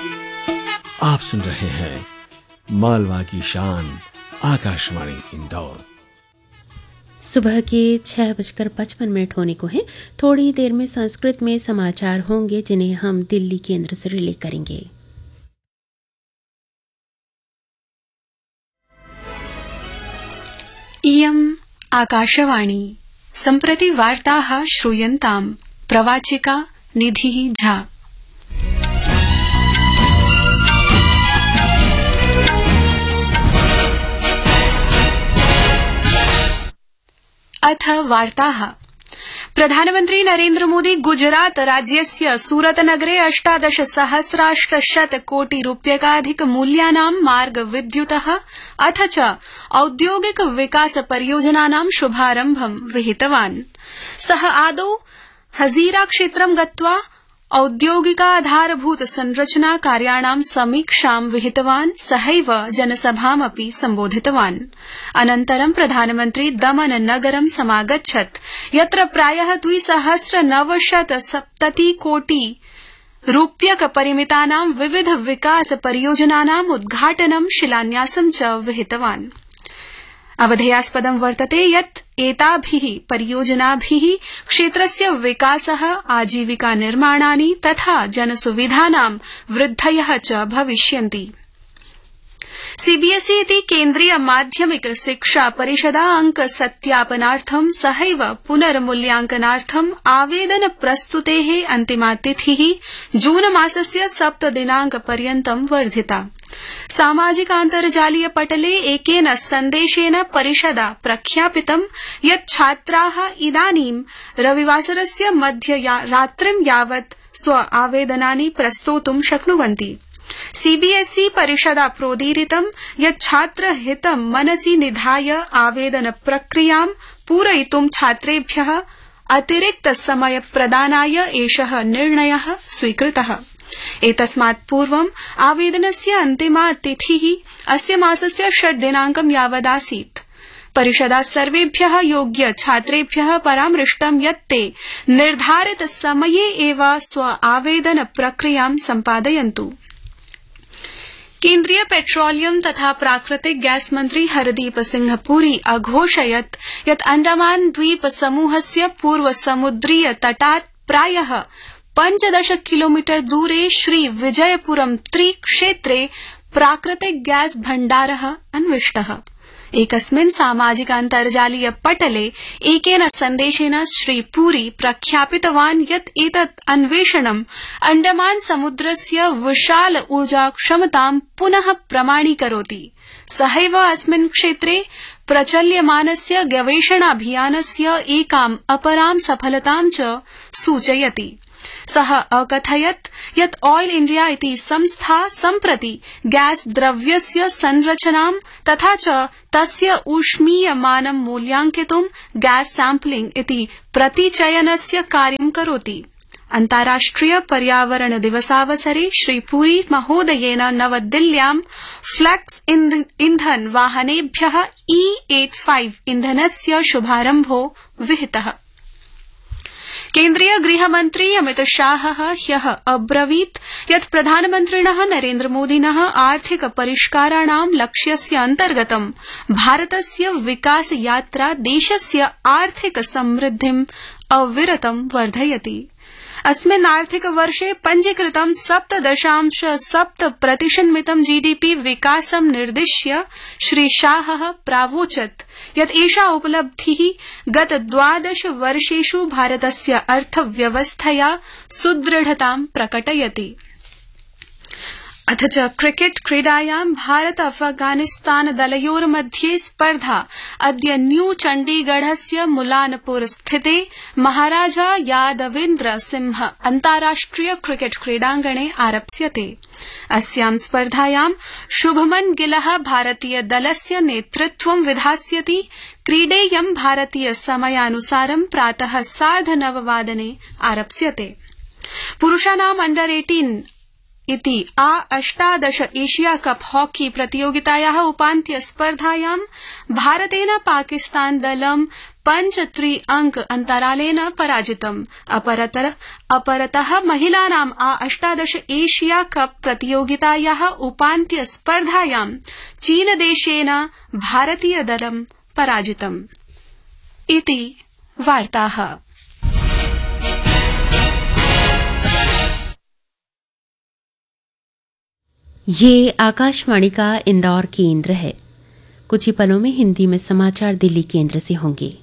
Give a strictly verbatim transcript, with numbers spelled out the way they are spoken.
आप सुन रहे हैं मालवा की शान आकाशवाणी इंदौर। सुबह के छह बजकर पचपन मिनट होने को हैं। थोड़ी देर में संस्कृत में समाचार होंगे जिन्हें हम दिल्ली केंद्र से रिले करेंगे। इयम् आकाशवाणी सम्प्रति वार्ताः श्रूयन्ताम्। प्रवाचिका निधिः झा। अथ वार्ताः। प्रधानमन्त्री नरेन्द्र मोदी गुजरात राज्यस्य सूरत नगरे अष्टादश सहस्राष्टशत कोटि रूप्यकाधिक मूल्यानां मार्ग विद्युतः अथ च औद्योगिक विकास परियोजनानां शुभारम्भं विहितवान्। सः आदौ हजीरा क्षेत्रं गत्वा औद्योगिकाधारभूत संरचना कार्याणां समीक्षां विहितवान्। सहैव जनसभामपि सम्बोधितवान्। अनन्तरं प्रधानमन्त्री दमन नगरं समागच्छत्, यत्र प्रायः द्विसहस्र नवशत सप्तति कोटि रूप्यक परिमितानां विविध विकास परियोजनानाम् उद्घाटनं शिलान्यासं च विहितवान्। अवधेयास्पदं वर्तते यत् एताभिः परियोजनाभिः क्षेत्रस्य विकासः, आजीविका निर्माणानि तथा जनसुविधानां वृद्धयः च भविष्यन्ति। सीबीएसई इति केन्द्रीय माध्यमिक शिक्षा परिषदा अंक सत्यापनार्थं सहैव पुनर्मूल्यांकनार्थं आवेदन प्रस्तुतेः अन्तिमा तिथिः जून मासस्य सप्त दिनांक पर्यन्तं वर्धिता। सामाजिकान्तर्जालीय पटले एकेन सन्देशेन परिषदा प्रख्यापितं यत् छात्राः इदानीं रविवासरस्य मध्यरात्रिं यावत् स्व आवेदनानि प्रस्तोतुं शक्नुवन्ति। सीबीएसई परिषदा प्रोदीरितं यत् छात्रहितं मनसि निधाय आवेदन प्रक्रियां पूरयितुं छात्रेभ्यः अतिरिक्त समय प्रदानाय एषः निर्णयः स्वीकृतः। एतस्मात् पूर्वम् आवेदनस्य अन्तिमा तिथिः अस्य मासस्य षड् दिनांकं यावदासीत्। परिषदा सर्वेभ्यः योग्य छात्रेभ्यः परामृष्टं यत् ते निर्धारित समये एव स्व आवेदन प्रक्रियां सम्पादयन्तु। केन्द्रीय पेट्रोलियम तथा प्राकृतिक गैस मंत्री हरदीप सिंह पुरी अघोषयत् यत् अंडमान द्वीप समूहस्य पूर्व समुद्रीय तटात् प्रायः पंचदश किलोमीटर दूरे श्री विजयपुरम त्रि क्षेत्रे प्राकृतिक गैस भण्डारः अन्विष्टः। एकस्मिन् सामाजिकान्तर्जालीय पटले एकेन सन्देशेन श्री पुरी प्रख्यापितवान् यत् एतत् अन्वेषणं अंडमान समुद्रस्य विशाल ऊर्जा क्षमतां पुनः प्रमाणीकरोति। सहैव अस्मिन् क्षेत्रे प्रचल्यमानस्य गवेषणाभियानस्य एकाम् अपरां सफलतां च सूचयति। सः अकथयत् यत् ऑयल इंडिया इति संस्था सम्प्रति गैस द्रव्यस्य संरचनां तथा च तस्य ऊष्मीयमानं मूल्याङ्कितुं गैस सैम्पलिंग इति प्रतिचयनस्य कार्यं करोति। अन्ताराष्ट्रिय पर्यावरण दिवसावसरे श्री पुरी महोदयेन नवदिल्ल्यां फ्लेक्स इंधन वाहनेभ्यः ई पचासी इंधनस्य शुभारम्भो विहितः। केन्द्रीय गृहमन्त्री अमित शाहः ह्यः अब्रवीत् यत् प्रधानमन्त्रिणः नरेन्द्र मोदिनः आर्थिक परिष्काराणां लक्ष्यस्य अन्तर्गतं भारतस्य विकास यात्रा देशस्य आर्थिक समृद्धिम् अविरतं वर्धयति। अस्मिन् आर्थिक वर्षे पञ्जीकृतं सप्त दशांश सप्त प्रतिशन्मितं जीडीपी विकासं निर्दिश्य श्री शाहः प्रावोचत् यत् एषा उपलब्धिः गत द्वादश वर्षेषु भारतस्य अर्थव्यवस्थया सुदृढतां प्रकटयति। अथ च क्रिकेट क्रीडायां भारत अफगानिस्तान दलयोर्मध्ये स्पर्धा अद्य न्यू चण्डीगढस्य मुलानपुर स्थिते महाराजा यादवेन्द्र सिंह अन्ताराष्ट्रिय क्रिकेट क्रीडाङ्गणे आरप्स्यते। अस्यां स्पर्धायां शुभमन गिलः भारतीय दलस्य नेतृत्वं विधास्यति। क्रीडेयं भारतीय समयानुसारं प्रातः सार्धनववादने आरप्स्यते। पुरुषाणां अंडर अठारह इति आ अष्टादश एशिया कप हॉकी प्रतियोगितायाः उपान्त्य स्पर्धायां भारतेन पाकिस्तान दलं पंच त्रि अंक अन्तरालेन पराजितम्। अपरतर अपरतः महिलानाम् आ अष्टादश एशिया कप प्रतियोगितायाः उपान्त्य स्पर्धायां चीनदेशेन भारतीय दलं पराजितम्। इति वार्ताः। ये आकाशवाणी का इंदौर केंद्र है। कुछ ही पलों में हिंदी में समाचार दिल्ली केंद्र से होंगे।